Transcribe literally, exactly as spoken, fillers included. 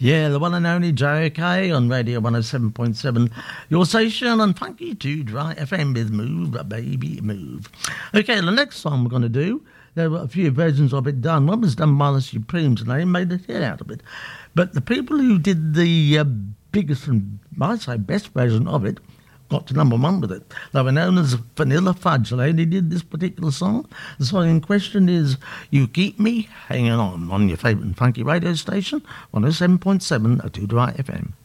Yeah, the one and only J K on Radio one oh seven point seven. Your station on Funky two Dry F M with Move, Baby Move. Okay, the next song we're going to do, there were a few versions of it done. One was done by the Supremes and they made a hit out of it. But the people who did the uh, biggest and, I'd say, best version of it got to number one with it. They were known as Vanilla Fudge. They only did this particular song. The song in question is You Keep Me Hanging On on your favourite funky radio station, one oh seven point seven, two Dry F M.